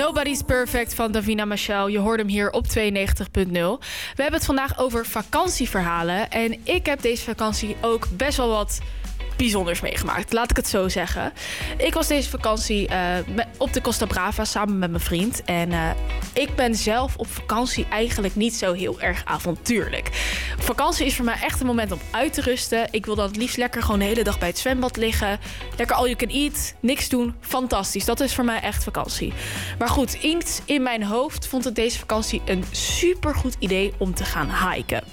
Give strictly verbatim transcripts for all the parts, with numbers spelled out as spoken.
Nobody's Perfect van Davina Michel. Je hoort hem hier op tweeënnegentig punt nul. We hebben het vandaag over vakantieverhalen. En ik heb deze vakantie ook best wel wat bijzonders meegemaakt. Laat ik het zo zeggen. Ik was deze vakantie uh, op de Costa Brava samen met mijn vriend. En uh, ik ben zelf op vakantie eigenlijk niet zo heel erg avontuurlijk. Vakantie is voor mij echt een moment om uit te rusten. Ik wil dan het liefst lekker gewoon de hele dag bij het zwembad liggen. Lekker all you can eat. Niks doen. Fantastisch. Dat is voor mij echt vakantie. Maar goed, iets in mijn hoofd vond het deze vakantie een supergoed idee om te gaan hiken.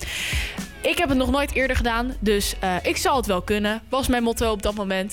Ik heb het nog nooit eerder gedaan, dus uh, ik zal het wel kunnen. Was mijn motto op dat moment.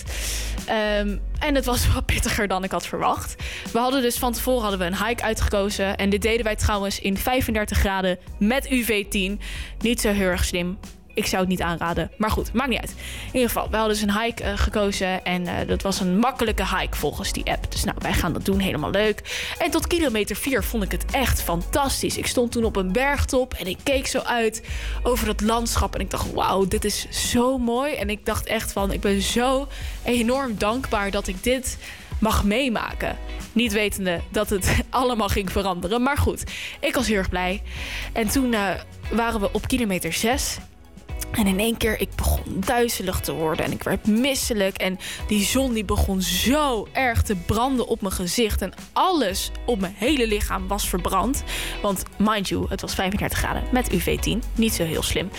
Um, en het was wat pittiger dan ik had verwacht. We hadden dus van tevoren hadden we een hike uitgekozen. En dit deden wij trouwens in vijfendertig graden met U V tien. Niet zo heel erg slim. Ik zou het niet aanraden. Maar goed, maakt niet uit. In ieder geval, we hadden dus een hike uh, gekozen. En uh, dat was een makkelijke hike volgens die app. Dus nou, wij gaan dat doen. Helemaal leuk. En tot kilometer vier vond ik het echt fantastisch. Ik stond toen op een bergtop. En ik keek zo uit over het landschap. En ik dacht, wauw, dit is zo mooi. En ik dacht echt van, ik ben zo enorm dankbaar dat ik dit mag meemaken. Niet wetende dat het allemaal ging veranderen. Maar goed, ik was heel erg blij. En toen uh, waren we op kilometer zes. En in één keer, ik begon duizelig te worden en ik werd misselijk. En die zon die begon zo erg te branden op mijn gezicht. En alles op mijn hele lichaam was verbrand. Want mind you, het was vijfendertig graden met U V tien. Niet zo heel slim.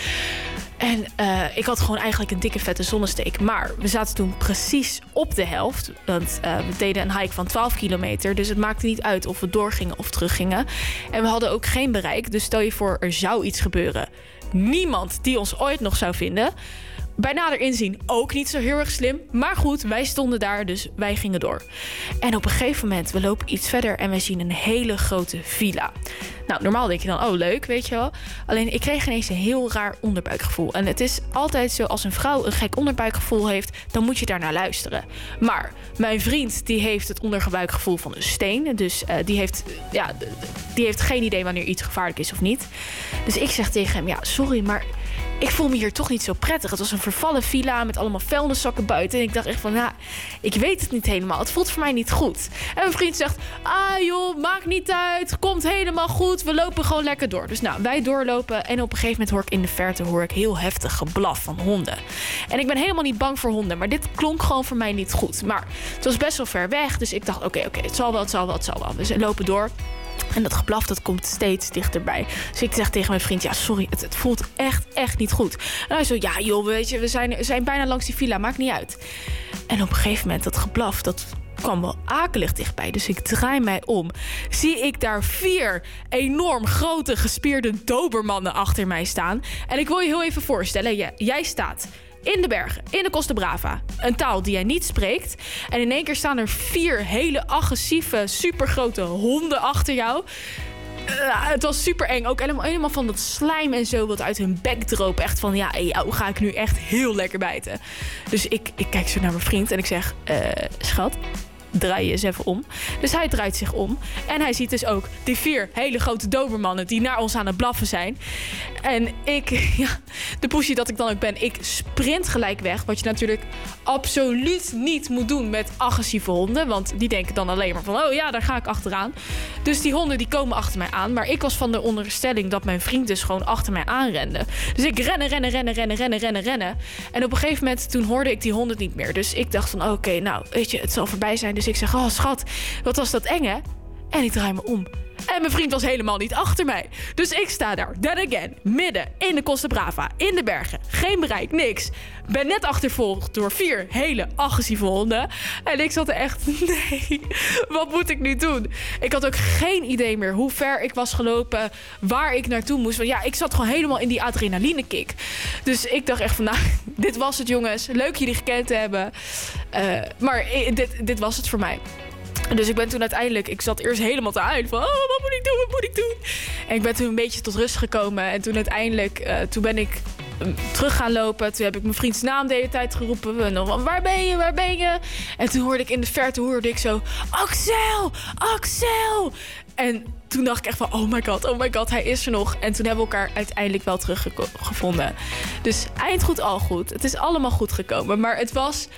En uh, ik had gewoon eigenlijk een dikke vette zonnesteek. Maar we zaten toen precies op de helft. Want uh, we deden een hike van twaalf kilometer. Dus het maakte niet uit of we doorgingen of teruggingen. En we hadden ook geen bereik. Dus stel je voor, er zou iets gebeuren. Niemand die ons ooit nog zou vinden. Bij nader inzien ook niet zo heel erg slim. Maar goed, wij stonden daar, dus wij gingen door. En op een gegeven moment, we lopen iets verder en wij zien een hele grote villa. Nou, normaal denk je dan, oh leuk, weet je wel. Alleen, ik kreeg ineens een heel raar onderbuikgevoel. En het is altijd zo, als een vrouw een gek onderbuikgevoel heeft, dan moet je daar naar luisteren. Maar mijn vriend, die heeft het onderbuikgevoel van een steen. Dus uh, die, heeft, ja, die heeft geen idee wanneer iets gevaarlijk is of niet. Dus ik zeg tegen hem, ja, sorry, maar ik voel me hier toch niet zo prettig. Het was een vervallen villa met allemaal vuilniszakken buiten. En ik dacht echt van, ja, ik weet het niet helemaal. Het voelt voor mij niet goed. En mijn vriend zegt, ah joh, maakt niet uit. Komt helemaal goed. We lopen gewoon lekker door. Dus nou, wij doorlopen. En op een gegeven moment hoor ik in de verte hoor ik heel heftig geblaf van honden. En ik ben helemaal niet bang voor honden. Maar dit klonk gewoon voor mij niet goed. Maar het was best wel ver weg. Dus ik dacht, oké, okay, oké, okay, het zal wel, het zal wel, het zal wel. Dus we lopen door. En dat geblaf, dat komt steeds dichterbij. Dus ik zeg tegen mijn vriend, ja, sorry, het, het voelt echt, echt niet goed. En hij zo, ja joh, weet je, we zijn, we zijn bijna langs die villa, maakt niet uit. En op een gegeven moment, dat geblaf, dat kwam wel akelig dichtbij. Dus ik draai mij om. Zie ik daar vier enorm grote, gespierde dobermannen achter mij staan. En ik wil je heel even voorstellen, ja, jij staat in de bergen, in de Costa Brava. Een taal die jij niet spreekt. En in één keer staan er vier hele agressieve, supergrote honden achter jou. Uh, het was super eng. Ook helemaal, helemaal van dat slijm en zo wat uit hun bek droop. Echt van, ja, jou ga ik nu echt heel lekker bijten. Dus ik, ik kijk zo naar mijn vriend en ik zeg, uh, schat, draai je eens even om. Dus hij draait zich om. En hij ziet dus ook die vier hele grote dobermannen die naar ons aan het blaffen zijn. En ik, ja, de poesie dat ik dan ook ben, ik sprint gelijk weg. Wat je natuurlijk absoluut niet moet doen met agressieve honden. Want die denken dan alleen maar van, oh ja, daar ga ik achteraan. Dus die honden die komen achter mij aan. Maar ik was van de onderstelling dat mijn vriend dus gewoon achter mij aanrende. Dus ik rennen, rennen, rennen, rennen, rennen, rennen, rennen. En op een gegeven moment, toen hoorde ik die honden niet meer. Dus ik dacht van, oké, okay, nou, weet je, het zal voorbij zijn. Dus ik zeg, oh schat, wat was dat eng, hè? En ik draai me om. En mijn vriend was helemaal niet achter mij. Dus ik sta daar, then again, midden in de Costa Brava, in de bergen. Geen bereik, niks. Ben net achtervolgd door vier hele agressieve honden. En ik zat er echt, nee, wat moet ik nu doen? Ik had ook geen idee meer hoe ver ik was gelopen, waar ik naartoe moest. Want ja, ik zat gewoon helemaal in die adrenaline kick. Dus ik dacht echt van, nou, dit was het jongens. Leuk jullie gekend te hebben. Uh, maar dit, dit was het voor mij. Dus ik ben toen uiteindelijk, ik zat eerst helemaal te huilen van, oh, wat moet ik doen, wat moet ik doen? En ik ben toen een beetje tot rust gekomen. En toen uiteindelijk, uh, toen ben ik um, terug gaan lopen. Toen heb ik mijn vriends naam de hele tijd geroepen. En dan van, waar ben je, waar ben je? En toen hoorde ik in de verte, hoorde ik zo, Axel, Axel! En toen dacht ik echt van, oh my god, oh my god, hij is er nog. En toen hebben we elkaar uiteindelijk wel teruggevonden. Dus eind goed, al goed. Het is allemaal goed gekomen. Maar het was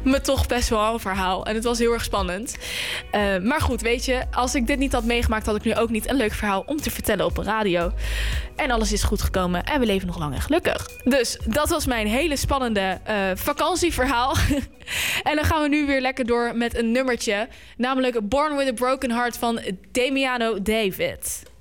me toch best wel een verhaal. En het was heel erg spannend. Uh, maar goed, weet je, als ik dit niet had meegemaakt, had ik nu ook niet een leuk verhaal om te vertellen op een radio. En alles is goed gekomen en we leven nog lang en gelukkig. Dus dat was mijn hele spannende uh, vakantieverhaal. En dan gaan we nu weer lekker door met een nummertje. Namelijk Born with a Broken Heart van Damiano David.